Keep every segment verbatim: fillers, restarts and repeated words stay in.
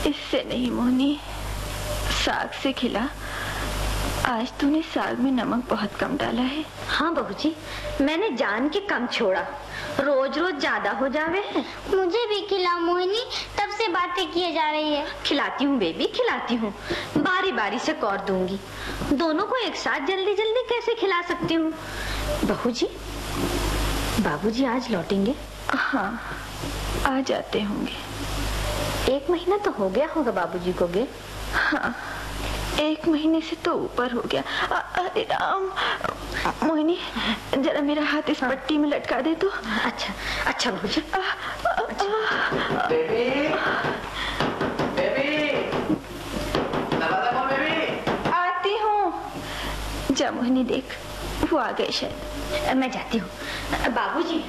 इससे नहीं मोहनी, साग से खिला। आज तूने साग में नमक बहुत कम डाला है। हाँ बहू जी, मैंने जान के कम छोड़ा, रोज रोज ज्यादा हो जावे है। मुझे भी खिला मोहिनी, तब से बातें किए जा रही है। खिलाती हूँ बेबी, खिलाती हूँ, बारी बारी से कौर दूंगी। दोनों को एक साथ जल्दी जल्दी कैसे खिला सकती हूँ। बहू जी, बाबूजी आज लौटेंगे? हाँ, आ जाते होंगे। एक महीना तो हो गया होगा बाबूजी को गए। हाँ, एक महीने से तो ऊपर हो गया। अरे राम, मोहिनी जरा मेरा हाथ इस पट्टी में लटका दे तो। अच्छा अच्छा बहू जी। बेबी, बेबी, दरवाजा खोल बेबी। आती हूँ। जा मोहिनी, देख वो आ गए शायद। मैं जाती हूँ। बाबूजी,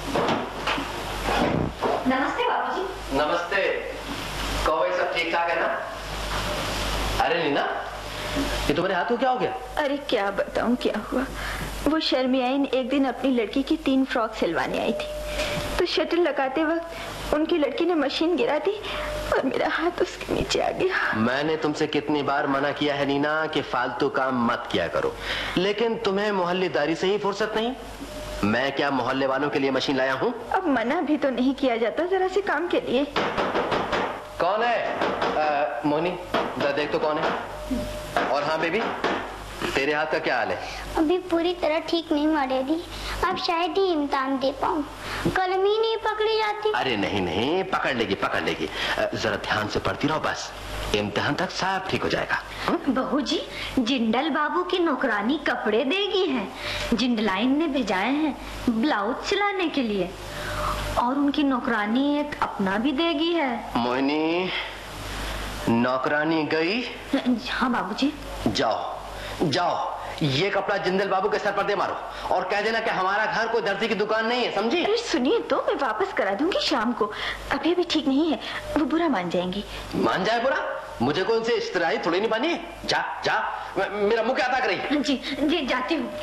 नमस्ते बाबूजी। नमस्ते। कहो भाई, सब ठीक ठाक है ना? अरे नीना, ये तुम्हारे हाथ को क्या हो गया? अरे क्या बताऊं क्या हुआ। वो शर्मियाइन एक दिन अपनी लड़की की तीन फ्रॉक सिलवाने आई थी, तो शटल लगाते वक्त उनकी लड़की ने मशीन गिरा दी और मेरा हाथ उसके नीचे आ गया। मैंने तुमसे कितनी बार मना किया है नीना कि फालतू काम मत किया करो, लेकिन तुम्हें मोहल्लेदारी से ही फुर्सत नहीं। मैं क्या मोहल्ले वालों के लिए मशीन लाया हूँ? अब मना भी तो नहीं किया जाता जरा से काम के लिए। कौन है? मोनी, जरा देख तो कौन है। और हाँ बेबी, तेरे हाथ का क्या हाल है? अभी पूरी तरह ठीक नहीं हुआ डैडी, अब शायद ही इम्तिहान दे पाऊँ। कलम ही नहीं पकड़ी जाती। अरे नहीं नहीं, पकड़ लेगी पकड़ लेगी। जरा ध्यान से पढ़ती रहो, बस इम्तिहान तक सब ठीक हो जाएगा। बहू जी, जिंदल बाबू की नौकरानी कपड़े देगी है। जिंदलाइन ने भेजाए हैं ब्लाउज सिलाने के लिए, और उनकी नौकरानी एक अपना भी देगी है। मोहिनी, नौकरानी गई? हाँ बाबूजी। जाओ जाओ, ये कपड़ा जिंदल बाबू के सर पर दे मारो और कह देना कि हमारा घर कोई दर्जी की दुकान नहीं है, समझी? अरे सुनिए तो, मैं वापस करा दूंगी शाम को। अभी भी ठीक नहीं है, वो बुरा मान जाएंगी। मान जाए बुरा? मुझे कौन से इस्तेराई थोड़ी नहीं बानी। जा जा, मेरा मुंह क्या अता करी। जी जी, जाती हूँ।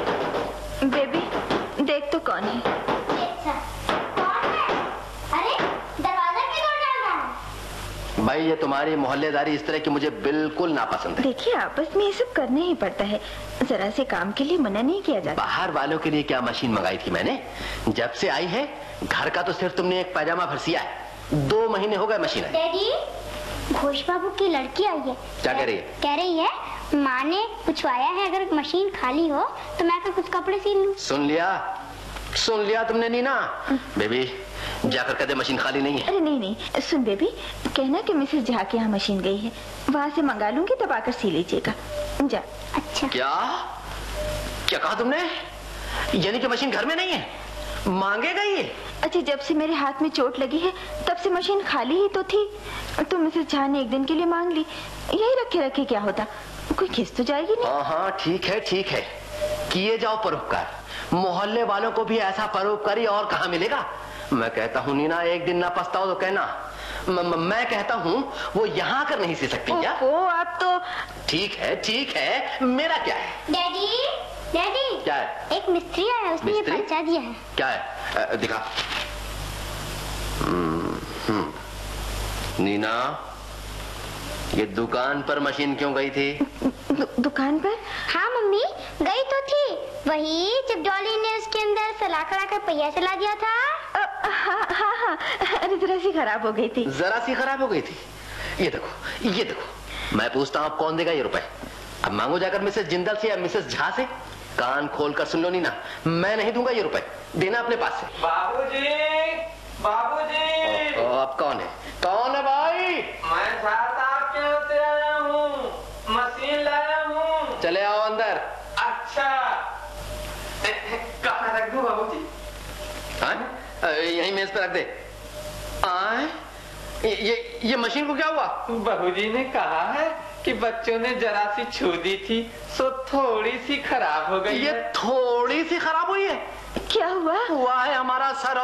बेबी देख तो कौन है। कौन है? अरे दरवाजा क्यों डाल रहा है? भाई, ये तुम्हारी मोहल्लेदारी इस तरह की मुझे बिल्कुल नापसंद है। देखिए, आपस में ये सब करना ही पड़ता है, जरा से काम के लिए मना नहीं किया जाता। बाहर वालों के लिए क्या मशीन मंगाई थी मैंने? जब से आई है घर का तो सिर्फ तुमने एक पैजामा भर सिया है। दो महीने हो गए मशीन आई। डैडी, घोष बाबू की लड़की आई है। क्या कह रही है? कह रही है माँ ने पूछवाया है अगर मशीन खाली हो तो मैं कुछ कपड़े सिल लूं। सुन लिया सुन लिया तुमने नीना? बेबी जाकर कह दे मशीन खाली नहीं है। अरे नहीं नहीं, सुन बेबी, कहना कि मिसेस झा के यहाँ मशीन गई है, वहाँ से मंगा लूंगी, तब आकर सी लीजिएगा। जा। अच्छा। क्या क्या कहा तुमने? यानी कि मशीन घर में नहीं है, मांगेगा ये? अच्छा, जब से मेरे हाथ में चोट लगी है तब से मशीन खाली ही तो थी, तो मिसेस झा ने एक दिन के लिए मांग ली। यही रखे रखे क्या होता, कोई खिस तो जाएगी नहीं। हाँ हाँ, ठीक है ठीक है, किए जाओ परोपकार। मोहल्ले वालों को भी ऐसा परोपकारी और कहाँ मिलेगा। मैं कहता हूँ नीना, एक दिन ना पछताओ तो कहना। म, म, मैं कहता हूँ वो यहाँ कर नहीं सी सकती क्या? ओ, आप तो ठीक है ठीक है, मेरा क्या है? डैडी, डैडी, क्या है? एक मिस्त्री आया, उसने ये मिस्त्री? पर्चा दिया है। क्या है? आ, दिखा। हम्म, हम्म। नीना, ये दुकान पर मशीन क्यों गई थी? दु, दुकान पर? हाँ मम्मी, गई तो थी, वही जब डॉली ने उसके अंदर सलाखड़ा का पहिया चला दिया था। आ, हाँ हाँ हाँ, अरे जरा सी खराब हो गई थी। जरा सी खराब हो गई थी? ये देखो ये देखो, मैं पूछता हूँ अब कौन देगा ये रुपए? अब मांगो जाकर मिसेस जिंदल से या मिसेस झा से। कान खोल कर सुन लो नीना, मैं नहीं दूंगा ये रुपए, देना अपने पास से। बाबूजी, बाबूजी। ओ, ओ, अब कौन है? कौन है भाई? मैं साथ आपके होते आया हूँ, मशीन लाया हूँ। चले आओ अंदर। अच्छा, कहाँ रख दूँ बाबूजी? हाँ, यही मेज पे रख दे। आए, ये, ये ये मशीन को क्या हुआ? बाबूजी ने कहा है कि बच्चों ने जरा सी छू दी थी, सो थोड़ी सी खराब हो गई। ये है। थोड़ी सी खराब हुई है? क्या हुआ? हुआ है हमारा सर